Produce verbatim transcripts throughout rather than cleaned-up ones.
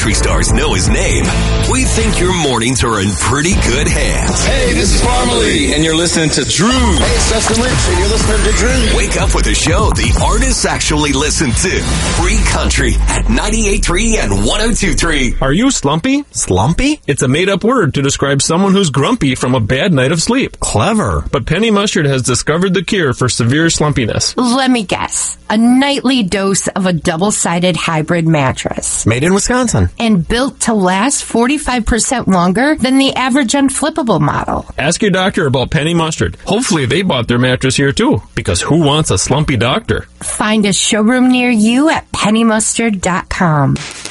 country stars know his name, we think your mornings are in pretty good hands. Hey, this is Farmally, and you're listening to Drew. Hey, it's Dustin Lynch, and you're listening to Drew. Wake up with a show the artists actually listen to. Free Country at ninety-eight point three and one oh two point three. Are you slumpy? Slumpy? It's a made-up word to describe someone who's grumpy from a bad night of sleep. Clever. But Penny Mustard has discovered the cure for severe slumpiness. Let me guess. A nightly dose of a double-sided hybrid mattress. Made in Wisconsin. And built to last forty-five percent longer than the average unflippable model. Ask your doctor about Penny Mustard. Hopefully they bought their mattress here too, because who wants a slumpy doctor? Find a showroom near you at penny mustard dot com.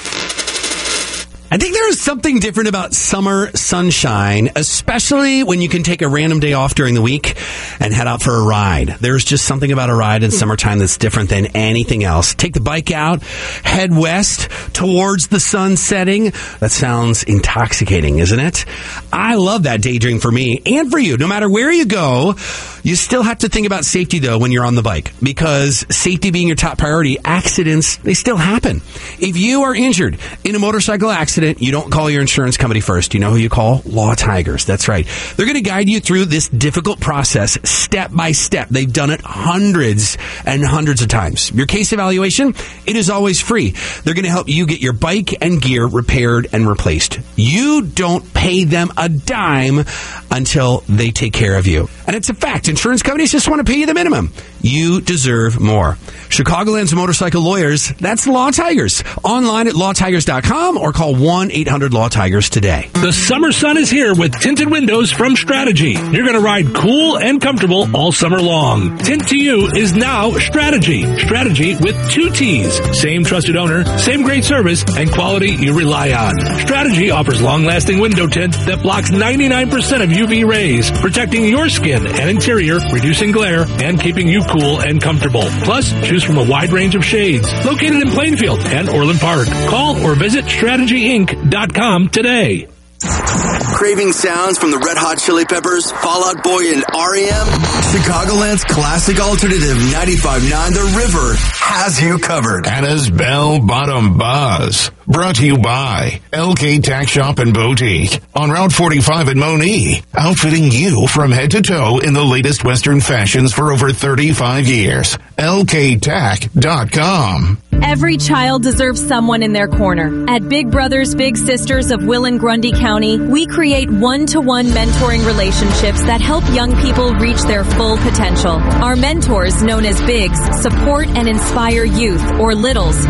I think there is something different about summer sunshine, especially when you can take a random day off during the week and head out for a ride. There's just something about a ride in summertime that's different than anything else. Take the bike out, head west towards the sun setting. That sounds intoxicating, isn't it? I love that daydream for me and for you. No matter where you go, you still have to think about safety, though, when you're on the bike, because safety being your top priority, accidents, they still happen. If you are injured in a motorcycle accident, you don't call your insurance company first. You know who you call? Law Tigers. That's right. They're going to guide you through this difficult process step by step. They've done it hundreds and hundreds of times. Your case evaluation, it is always free. They're going to help you get your bike and gear repaired and replaced. You don't pay them a dime until they take care of you. And it's a fact. Insurance companies just want to pay you the minimum. You deserve more. Chicagoland's motorcycle lawyers, that's Law Tigers. Online at law tigers dot com or call one eight hundred law tigers today. The summer sun is here with tinted windows from Strategy. You're going to ride cool and comfortable all summer long. Tint to you is now Strategy. Strategy with two T's. Same trusted owner, same great service, and quality you rely on. Strategy offers long-lasting window tint that blocks ninety-nine percent of U V rays, protecting your skin and interior, reducing glare, and keeping you cool and comfortable. Plus, choose from a wide range of shades. Located in Plainfield and Orland Park. Call or visit strategy inc dot com today. Craving sounds from the Red Hot Chili Peppers, Fall Out Boy, and R E M? Chicagoland's classic alternative ninety-five point nine The River has you covered. Anna's Bell Bottom Buzz. Brought to you by L K Tack Shop and Boutique on Route forty-five at Monee. Outfitting you from head to toe in the latest Western fashions for over thirty-five years. L K tack dot com. Every child deserves someone in their corner. At Big Brothers Big Sisters of Will and Grundy County, we create one-to-one mentoring relationships that help young people reach their full potential. Our mentors, known as Bigs, support and inspire youth, or littles,